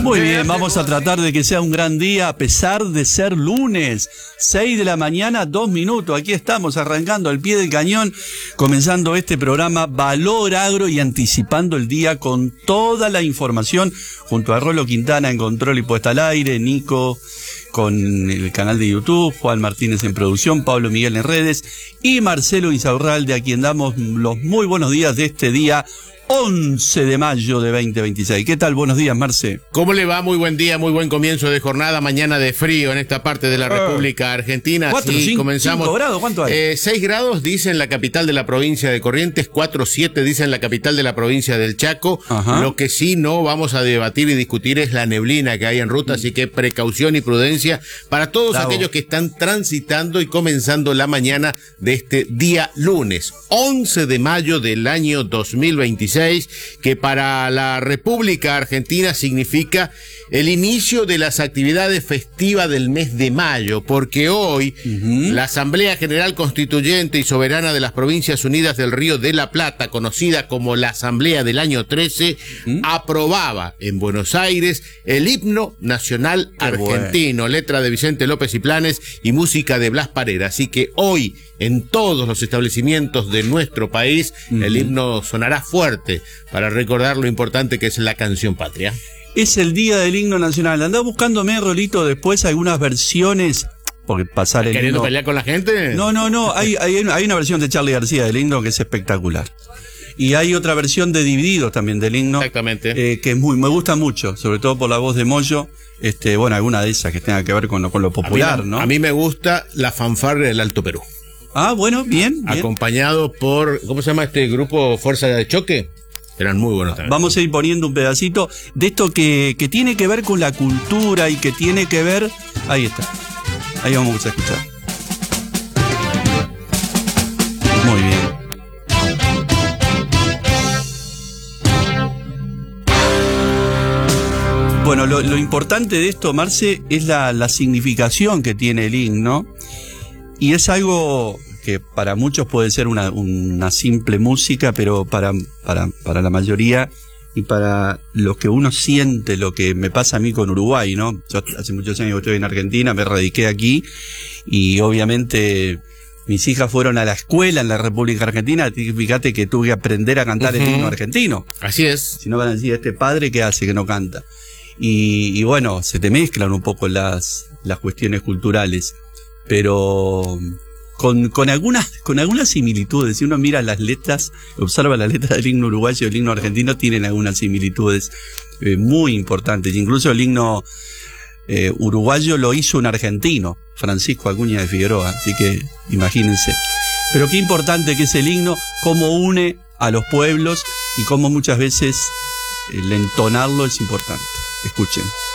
Muy bien, vamos a tratar de que sea un gran día a pesar de ser lunes, 6 de la mañana, 2 minutos. Aquí estamos arrancando al pie del cañón, comenzando este programa Valor Agro y anticipando el día con toda la información junto a Rolo Quintana en control y puesta al aire, Nico con el canal de YouTube, Juan Martínez en producción, Pablo Miguel en redes y Marcelo Insaurralde, a quien damos los muy buenos días de este día 11 de mayo de 2026. ¿Qué tal? Buenos días, Marce. ¿Cómo le va? Muy buen día, muy buen comienzo de jornada. Mañana de frío en esta parte de la República Argentina. 4, sí, 5, comenzamos. 5 grados, ¿cuánto hay? 6 grados, dice en la capital de la provincia de Corrientes, 4, 7, dice en la capital de la provincia del Chaco. Ajá. Lo que sí no vamos a debatir y discutir es la neblina que hay en ruta, así que precaución y prudencia para todos aquellos que están transitando y comenzando la mañana de este día lunes, 11 de mayo del año 2026, que para la República Argentina significa el inicio de las actividades festivas del mes de mayo, porque hoy la Asamblea General Constituyente y Soberana de las Provincias Unidas del Río de la Plata, conocida como la Asamblea del año 13, aprobaba en Buenos Aires el himno nacional argentino, letra de Vicente López y Planes y música de Blas Parera. Así que hoy en todos los establecimientos de nuestro país el himno sonará fuerte para recordar lo importante que es la canción patria. Es el día del himno nacional. Andá buscándome, Rolito, después algunas versiones, porque pasar el ¿Queriendo himno... pelear con la gente? No, hay una versión de Charly García del himno que es espectacular. Y hay otra versión de Divididos también del himno. Exactamente. Que me gusta mucho, sobre todo por la voz de Moyo. Bueno, alguna de esas que tenga que ver con lo popular, ¿no? A mí me gusta la fanfarria del Alto Perú. Ah, bueno, bien. Acompañado por, ¿cómo se llama este grupo? Fuerza de Choque. Eran muy buenos también. Vamos a ir poniendo un pedacito de esto que tiene que ver con la cultura y que tiene que ver... Ahí está. Ahí vamos a escuchar. Muy bien. Bueno, lo importante de esto, Marce, es la significación que tiene el himno. Y es algo que para muchos puede ser una simple música, pero para la mayoría y para los que uno siente, lo que me pasa a mí con Uruguay, ¿no? Yo hace muchos años que estoy en Argentina, me radiqué aquí y obviamente mis hijas fueron a la escuela en la República Argentina. Fíjate que tuve que aprender a cantar el himno argentino. Así es. Si no van a decir, este padre, ¿qué hace que no canta? Y bueno, se te mezclan un poco las cuestiones culturales, pero con algunas similitudes. Si uno mira las letras, observa las letras del himno uruguayo y el himno argentino, tienen algunas similitudes muy importantes. Incluso el himno uruguayo lo hizo un argentino, Francisco Acuña de Figueroa, así que imagínense. Pero qué importante que es el himno, cómo une a los pueblos y cómo muchas veces el entonarlo es importante. Escuchen.